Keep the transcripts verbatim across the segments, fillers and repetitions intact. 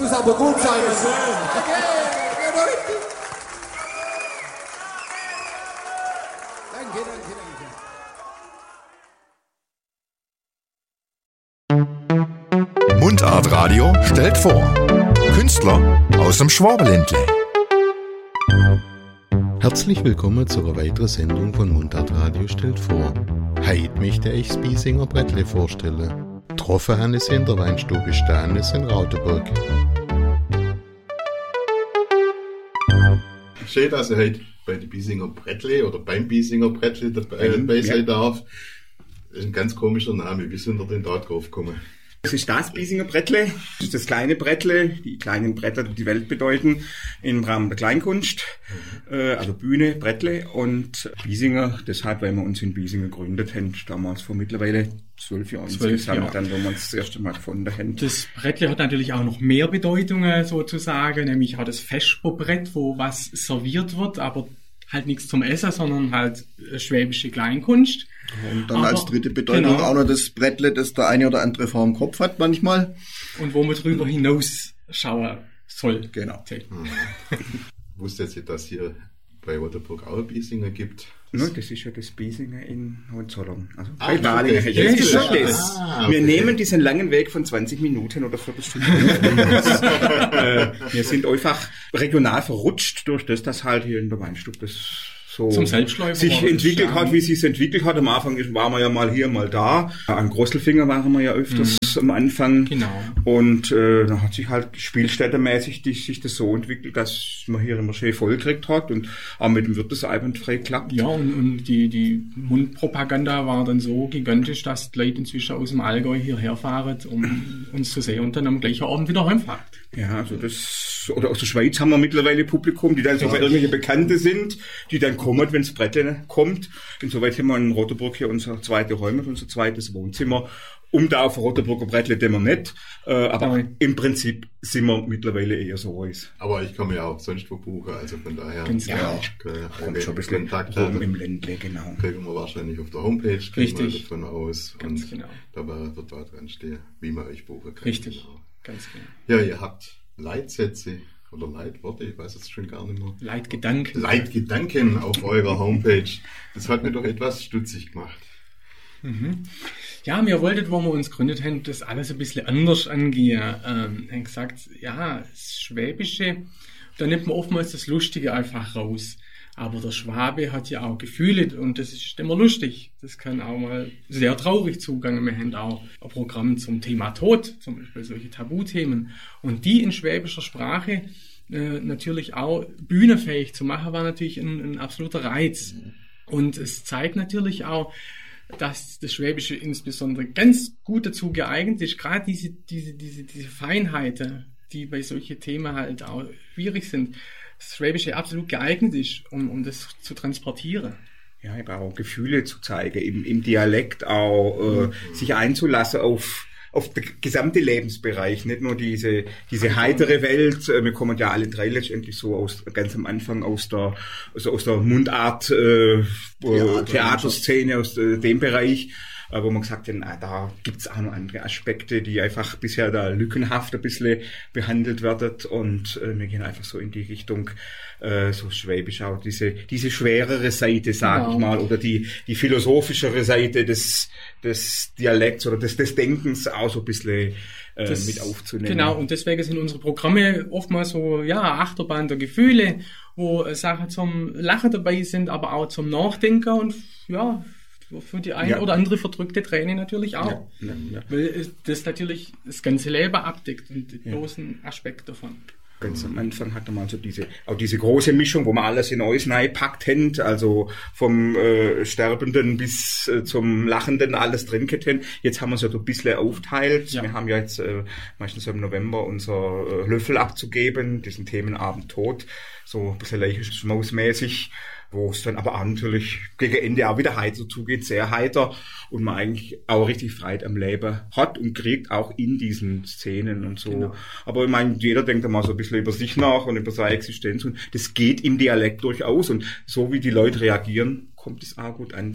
muss aber gut sein. Okay, genau richtig. Danke, danke, danke. Mundart Radio stellt vor. Künstler aus dem Schwabenländle. Herzlich willkommen zu einer weiteren Sendung von Mundart Radio stellt vor. Heute möchte ich das Biesinger Brettle vorstellen. Getroffen haben es in der Weinstube Stanis in Rautenburg. Schön, dass ich heute bei den Biesinger Brettle oder beim Biesinger Brettle dabei, dabei sein ja. darf. Das ist ein ganz komischer Name. Wie sind wir denn da drauf gekommen? Das ist das Biesinger Brettle. Das ist das kleine Brettle, die kleinen Bretter, die die Welt bedeuten, im Rahmen der Kleinkunst. Mhm. Äh, also Bühne, Brettle und Biesinger, deshalb, weil wir uns in Biesinger gegründet haben, damals vor mittlerweile zwölf Jahren insgesamt, dann, wo wir uns das erste Mal gefunden haben. Das Brettle hat natürlich auch noch mehr Bedeutungen sozusagen, nämlich auch das Vesperbrett, wo was serviert wird, aber halt nichts zum Essen, sondern halt schwäbische Kleinkunst. Und dann aber, als dritte Bedeutung genau. auch noch das Brettle, das der eine oder andere vor dem Kopf hat manchmal. Und wo man drüber hinaus schauen soll. Genau. Hm. Wusstet ihr, dass hier bei Rautenburg auch ein Biesinger gibt? No, das ist ja das Biesinger in Hohenzollern. Also ah, bei Balingen. Okay. Das ist schon das. Ah, wir okay. nehmen diesen langen Weg von zwanzig Minuten oder Viertelstunde. äh, wir sind einfach regional verrutscht durch das, dass halt hier in der Weinstube das so Zum Selbstläufer sich entwickelt hat, wie es sich entwickelt hat. Am Anfang waren wir ja mal hier, mal da. An Grosselfinger waren wir ja öfters mhm. am Anfang. Genau. Und äh, dann hat sich halt spielstättermäßig die, sich das so entwickelt, dass man hier immer schön vollgekriegt hat und auch mit dem Wirt das einwandfrei klappt. Ja, und, und die, die Mundpropaganda war dann so gigantisch, dass die Leute inzwischen aus dem Allgäu hierher fahren, um uns zu sehen und dann am gleichen Abend wieder heimfahren. Ja, also das, oder aus der Schweiz haben wir mittlerweile Publikum, die dann so irgendwelche Bekannte sind, die dann kommen, wenn das Brettle kommt. Insoweit haben wir in Rautenburg hier unsere zweite Räume, unser zweites Wohnzimmer. Um da auf Rautenburger Brettle den wir nicht, äh, aber Nein. im Prinzip sind wir mittlerweile eher so weiß. Aber ich kann mir ja auch sonst wo buchen, also von daher. Ganz ja, kommt schon ein bisschen rum im Ländle, genau. Kriegen wir wahrscheinlich auf der Homepage, Richtig. Wir davon aus. Ganz und genau. Dabei wird da dran stehen, wie man euch buchen kann. Richtig, genau. Ganz genau. Ja, ihr habt Leitsätze oder Leitworte, ich weiß jetzt schon gar nicht mehr. Leitgedanken. Leitgedanken auf eurer Homepage. Das hat mir doch etwas stutzig gemacht. Mhm. Ja, wir wollten, wo wir uns gegründet haben, das alles ein bisschen anders angehen. Ähm, haben gesagt, ja, das Schwäbische, da nimmt man oftmals das Lustige einfach raus. Aber der Schwabe hat ja auch Gefühle und das ist immer lustig. Das kann auch mal sehr traurig zugehen. Wir haben auch ein Programm zum Thema Tod, zum Beispiel solche Tabuthemen. Und die in schwäbischer Sprache äh, natürlich auch bühnenfähig zu machen, war natürlich ein, ein absoluter Reiz. Und es zeigt natürlich auch, dass das Schwäbische insbesondere ganz gut dazu geeignet ist, gerade diese, diese, diese, diese Feinheiten, die bei solchen Themen halt auch schwierig sind, das Schwäbische absolut geeignet ist, um, um das zu transportieren. Ja, eben auch Gefühle zu zeigen, im, im Dialekt auch äh, mhm. sich einzulassen auf auf den gesamten Lebensbereich, nicht nur diese diese heitere Welt. Wir kommen ja alle drei letztendlich so aus ganz am Anfang aus der also aus der Mundart äh, Theater, Theaterszene, aus äh, dem Bereich, wo man gesagt hat, na, da gibt's auch noch andere Aspekte, die einfach bisher da lückenhaft ein bisschen behandelt werden und äh, wir gehen einfach so in die Richtung äh, so schwäbisch auch diese diese schwerere Seite, sag genau. ich mal, oder die die philosophischere Seite des des Dialekts oder des des Denkens auch so ein bisschen äh, das, mit aufzunehmen. Genau, und deswegen sind unsere Programme oftmals so, ja, Achterbahn der Gefühle, wo äh, Sachen zum Lachen dabei sind, aber auch zum Nachdenken und ja, für die eine ja. oder andere verdrückte Träne natürlich auch. Ja, ja, ja. Weil das natürlich das ganze Leben abdeckt und den großen ja. Aspekt davon. Ganz am Anfang hatte man so diese, auch diese große Mischung, wo man alles in alles reingepackt hat, also vom äh, Sterbenden bis äh, zum Lachenden alles drin gehabt. Jetzt haben wir es ja so ein bisschen aufteilt. Ja. Wir haben ja jetzt äh, meistens im November unser äh, Löffel abzugeben, diesen Themenabend Tod, so ein bisschen leicht schmausmäßig, wo es dann aber auch natürlich gegen Ende auch wieder heiter zugeht, sehr heiter und man eigentlich auch richtig Freude am Leben hat und kriegt auch in diesen Szenen und so. Genau. Aber ich meine, jeder denkt einmal so ein bisschen über sich nach und über seine Existenz und das geht im Dialekt durchaus und so wie die Leute reagieren, kommt es auch gut an.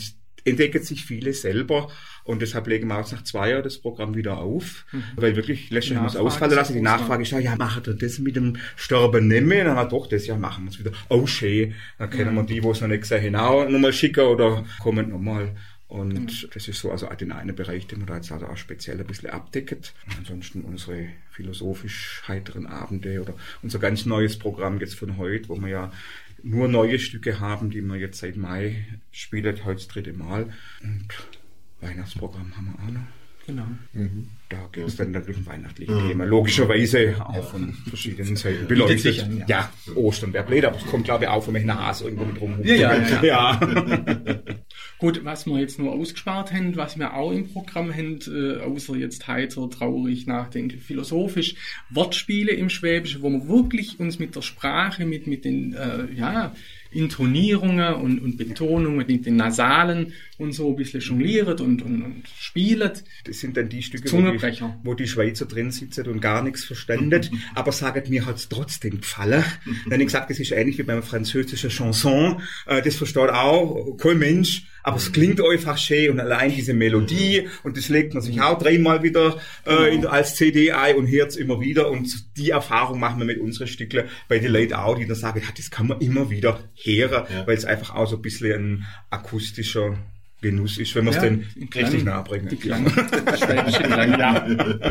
entdecken sich viele selber. Und deshalb legen wir auch nach zwei Jahren das Programm wieder auf, mhm. weil wirklich lässt sich was ausfallen lassen. Die Nachfrage ist, ja, ja, macht ihr das mit dem Sterben nicht mehr? Dann haben wir doch, das Jahr machen wir es wieder. Oh, schön. Dann können ja. wir die, die es noch nicht gesehen haben, auch nochmal schicken oder kommen nochmal. Und genau. das ist so, also auch den einen Bereich, den wir da jetzt also auch speziell ein bisschen abdecken. Und ansonsten unsere philosophisch heiteren Abende oder unser ganz neues Programm jetzt von heute, wo wir ja nur neue Stücke haben, die wir jetzt seit Mai spielen, heute das dritte Mal. Und Weihnachtsprogramm haben wir auch noch. Genau. Mhm. Da geht es dann natürlich um weihnachtliche mhm. Themen. Logischerweise auch von verschiedenen Seiten beleuchtet. An, ja. ja, Ostern wäre blöd, aber es kommt, glaube ich, auch von einem Hase irgendwo mit rum. Ja, ja, ja. ja. Gut, was wir jetzt nur ausgespart haben, was wir auch im Programm haben, äh, außer jetzt heiter, traurig, nachdenklich, philosophisch, Wortspiele im Schwäbischen, wo wir wirklich uns mit der Sprache, mit, mit den, äh, ja, Intonierungen und, und Betonungen, mit den Nasalen und so ein bisschen jongliert und, und, und spielt. Das sind dann die Stücke, wo die, wo die Schweizer drin sitzen und gar nichts verstanden, aber sagen, mir hat's trotzdem gefallen. Dann habe ich gesagt, das ist ähnlich wie beim französischen Chanson, äh, das versteht auch kein Mensch, aber es klingt einfach schön und allein diese Melodie und das legt man sich auch dreimal wieder äh, in, als C D ein und hört es immer wieder und die Erfahrung machen wir mit unseren Stückchen bei den Leuten auch, die dann sagen, ja, das kann man immer wieder hören, ja. weil es einfach auch so ein bisschen ein akustischer Genuss ist, wenn man es ja, dann richtig nahebringen kann. Klang, schwäbische Klang, ja.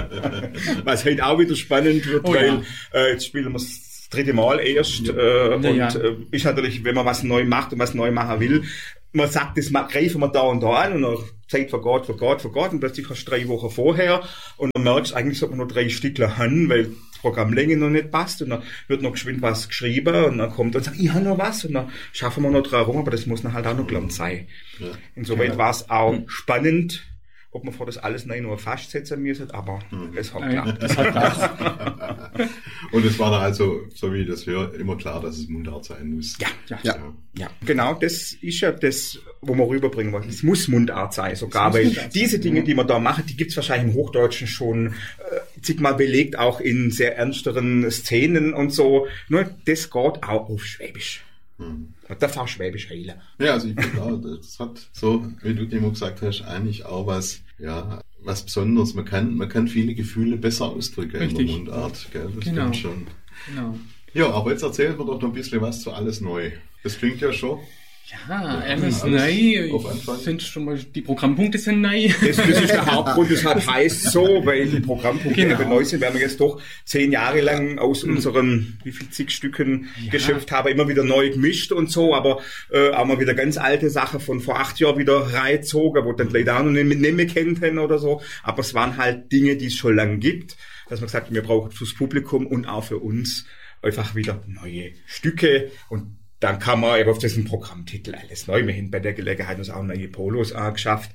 Was halt auch wieder spannend wird, oh, weil ja. äh, jetzt spielen wir das dritte Mal erst äh, und ja. äh, ist natürlich, wenn man was neu macht und was neu machen will, man sagt, das greifen wir da und da an und dann Zeit vergeht, vergeht, vergeht und plötzlich hast du drei Wochen vorher und dann merkst du, eigentlich sollte man nur drei Stückler haben, weil die Programmlänge noch nicht passt und dann wird noch geschwind was geschrieben und dann kommt und sagt, ich habe noch was und dann schaffen wir noch dran rum, aber das muss dann halt auch noch gelernt sein. Ja. Insoweit ja. war es auch mhm. spannend, ob man vor das alles nein nur festsetzen müssen, aber mhm. es hat geklappt. Das hat geklappt. Und es war dann also, so wie ich das höre, immer klar, dass es Mundart sein muss. Ja, ja, ja. ja. ja. Genau, das ist ja das, wo wir rüberbringen wollen. Es muss Mundart sein sogar, weil diese sein. Dinge, die wir da machen, die gibt's wahrscheinlich im Hochdeutschen schon äh, zigmal belegt, auch in sehr ernsteren Szenen und so. Nur das geht auch auf Schwäbisch. Hm. Man darf auch Schwäbisch heilen. Ja, also ich finde auch, das hat so, wie du immer gesagt hast, eigentlich auch was, ja, was Besonderes. Man kann, man kann viele Gefühle besser ausdrücken Richtig. in der Mundart, gell? Das genau. stimmt schon. Genau. Ja, aber jetzt erzählen wir doch noch ein bisschen was zu Alles Neu. Das klingt ja schon. Ja, alles neu. Ich finde schon mal, die Programmpunkte sind neu. Das, das ist der Hauptgrund, das hat heißt so, weil die Programmpunkte genau. neu sind, weil wir jetzt doch zehn Jahre lang aus unseren, wie viel zig Stücken ja. geschöpft haben, immer wieder neu gemischt und so, aber äh, auch mal wieder ganz alte Sachen von vor acht Jahren wieder reingezogen, wo dann leider auch noch nicht, nicht mehr kennt haben oder so, aber es waren halt Dinge, die es schon lange gibt, dass man gesagt hat, wir brauchen fürs Publikum und auch für uns einfach wieder neue Stücke und dann kann man eben auf diesen Programmtitel alles neu. Wir haben bei der Gelegenheit uns auch neue Polos angeschafft.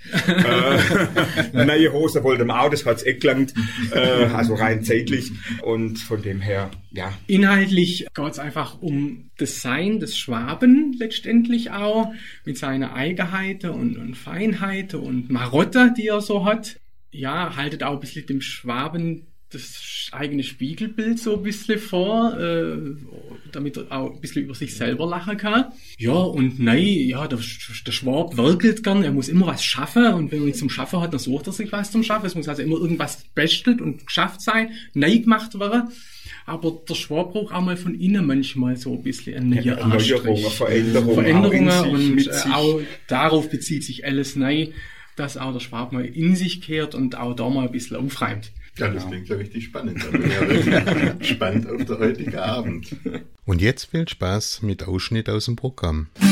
äh, neue Hose wollten wir auch, das hat's eh gelangt. Äh, also rein zeitlich. Und von dem her, ja. Inhaltlich geht's einfach um das Sein des Schwaben letztendlich auch. Mit seiner Eigenheiten und, und Feinheiten und Marotte, die er so hat. Ja, haltet auch ein bisschen dem Schwaben das eigene Spiegelbild so ein bisschen vor, äh, damit er auch ein bisschen über sich selber lachen kann. Ja, und nein, ja, der, der Schwab werkelt gern, er muss immer was schaffen und wenn er nichts zum Schaffen hat, dann sucht er sich was zum Schaffen. Es muss also immer irgendwas bestelt und geschafft sein, neu gemacht werden. Aber der Schwab braucht auch mal von innen manchmal so ein bisschen eine neue Erneuerung, Veränderung, Veränderungen auch und äh, auch darauf bezieht sich alles neu, dass auch der Schwab mal in sich kehrt und auch da mal ein bisschen aufräumt. Ja, das klingt ja richtig spannend. Da bin ich ja wirklich gespannt auf den heutigen Abend. Und jetzt viel Spaß mit Ausschnitt aus dem Programm.